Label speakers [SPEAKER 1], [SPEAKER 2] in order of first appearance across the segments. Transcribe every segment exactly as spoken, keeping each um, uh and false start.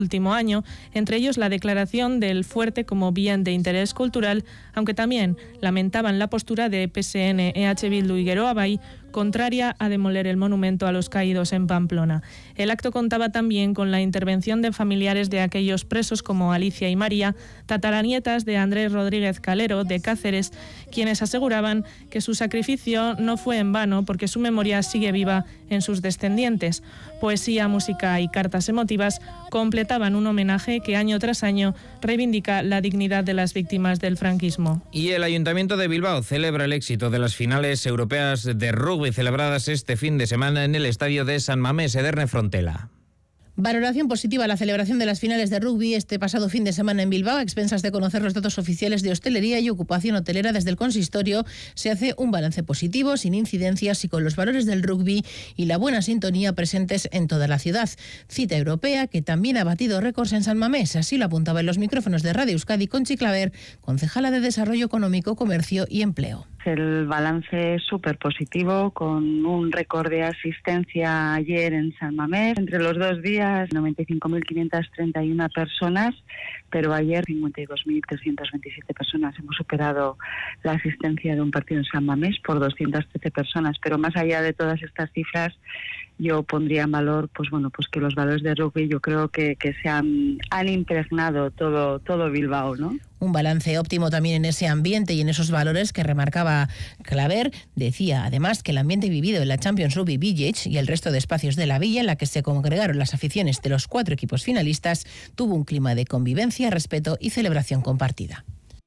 [SPEAKER 1] último año, entre ellos la declaración del fuerte como bien de interés cultural, aunque también lamentaban la postura de P S N, E H Bildu y Geroa Bai, contraria a demoler el monumento a los caídos en Pamplona. El acto contaba también con la intervención de familiares de aquellos presos como Alicia y María, tataranietas de Andrés Rodríguez Calero, de Cáceres, quienes aseguraban que su sacrificio no fue en vano porque su memoria sigue viva en sus descendientes. Poesía, música y cartas emotivas completaban un homenaje que año tras año reivindica la dignidad de las víctimas del franquismo.
[SPEAKER 2] Y el Ayuntamiento de Bilbao celebra el éxito de las finales europeas de rugby celebradas este fin de semana en el estadio de San Mamés, Ederne Frontela.
[SPEAKER 3] Valoración positiva a la celebración de las finales de rugby este pasado fin de semana en Bilbao. A expensas de conocer los datos oficiales de hostelería y ocupación hotelera desde el consistorio, se hace un balance positivo, sin incidencias y con los valores del rugby y la buena sintonía presentes en toda la ciudad. Cita europea que también ha batido récords en San Mamés. Así lo apuntaba en los micrófonos de Radio Euskadi Conchi Claver, concejala de Desarrollo Económico, Comercio y Empleo.
[SPEAKER 4] El balance es súper positivo, con un récord de asistencia ayer en San Mamés. Entre los dos días, noventa y cinco mil quinientas treinta y una personas, pero ayer cincuenta y dos mil trescientas veintisiete personas. Hemos superado la asistencia de un partido en San Mamés por doscientas trece personas. Pero más allá de todas estas cifras, yo pondría en valor, pues bueno, pues que los valores de rugby yo creo que, que se han, han impregnado todo, todo Bilbao, ¿no?
[SPEAKER 3] Un balance óptimo también en ese ambiente y en esos valores que remarcaba Claver. Decía además que el ambiente vivido en la Champions Rugby Village y el resto de espacios de la villa en la que se congregaron las aficiones de los cuatro equipos finalistas tuvo un clima de convivencia, respeto y celebración compartida.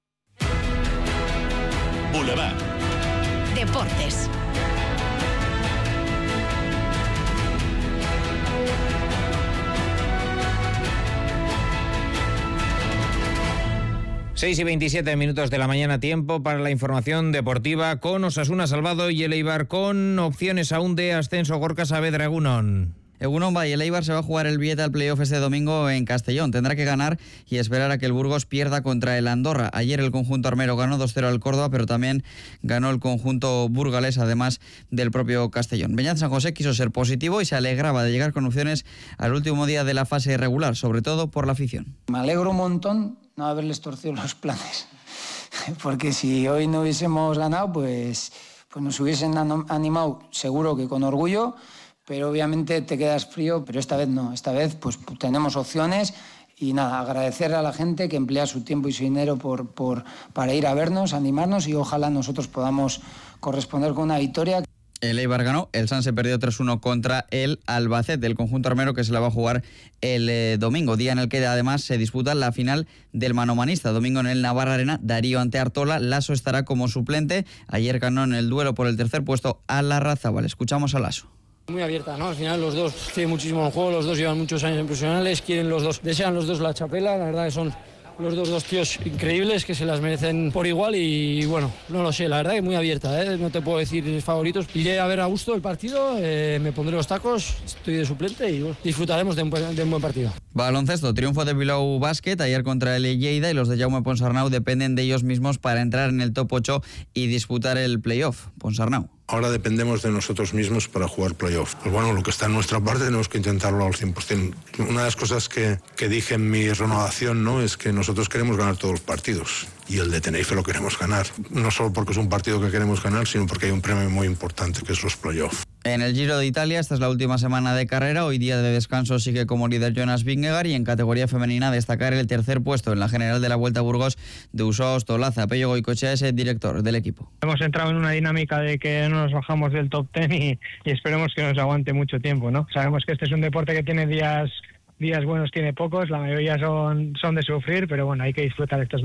[SPEAKER 5] Boulevard.
[SPEAKER 3] Deportes.
[SPEAKER 2] seis y veintisiete minutos de la mañana, tiempo para la información deportiva con Osasuna salvado y el Eibar con opciones aún de ascenso. Gorka Saavedra, Egunon.
[SPEAKER 6] Egunon Bay, el Eibar se va a jugar el billete al playoff este domingo en Castellón. Tendrá que ganar y esperar a que el Burgos pierda contra el Andorra. Ayer el conjunto armero ganó dos cero al Córdoba, pero también ganó el conjunto burgalés, además del propio Castellón. Beñat San José quiso ser positivo y se alegraba de llegar con opciones al último día de la fase regular, sobre todo por la afición.
[SPEAKER 7] Me alegro un montón no haberles torcido los planes, porque si hoy no hubiésemos ganado, pues, pues nos hubiesen animado, seguro que con orgullo, pero obviamente te quedas frío, pero esta vez no, esta vez pues tenemos opciones y nada, agradecer a la gente que emplea su tiempo y su dinero por, por, para ir a vernos, animarnos y ojalá nosotros podamos corresponder con una victoria.
[SPEAKER 6] El Eibar ganó, el Sanse perdió tres uno contra el Albacete, el conjunto armero que se la va a jugar el eh, domingo, día en el que además se disputa la final del manomanista. Domingo en el Navarra Arena, Darío ante Artola, Lasso estará como suplente. Ayer ganó en el duelo por el tercer puesto a Larrazábal. Escuchamos a Lasso.
[SPEAKER 8] Muy abierta, ¿no? Al final los dos tienen muchísimo en juego, los dos llevan muchos años en profesionales, quieren los dos, desean los dos la chapela, la verdad que son los dos, dos tíos increíbles que se las merecen por igual y bueno, no lo sé, la verdad que muy abierta, ¿eh? No te puedo decir favoritos. Iré a ver a gusto el partido, eh, me pondré los tacos, estoy de suplente y bueno, disfrutaremos de un, de un buen partido.
[SPEAKER 6] Baloncesto, triunfo de Bilbao Basket ayer contra el Lleida y los de Jaume Ponsarnau dependen de ellos mismos para entrar en el top ocho y disputar el playoff. Ponsarnau.
[SPEAKER 9] Ahora dependemos de nosotros mismos para jugar playoff. Pues bueno, lo que está en nuestra parte tenemos que intentarlo al cien por ciento. Una de las cosas que, que dije en mi renovación, ¿no?, es que nosotros queremos ganar todos los partidos y el de Tenerife lo queremos ganar. No solo porque es un partido que queremos ganar, sino porque hay un premio muy importante que es los playoffs.
[SPEAKER 6] En el Giro de Italia, esta es la última semana de carrera. Hoy día de descanso sigue como líder Jonas Vingegaard y en categoría femenina destacar el tercer puesto en la general de la Vuelta a Burgos de Usoa Ostolaza. Pello Goicoechea es el director del equipo.
[SPEAKER 10] Hemos entrado en una dinámica de que no nos bajamos del top ten y, y esperemos que nos aguante mucho tiempo, ¿no? Sabemos que este es un deporte que tiene días, días buenos, tiene pocos, la mayoría son, son de sufrir, pero bueno, hay que disfrutar estos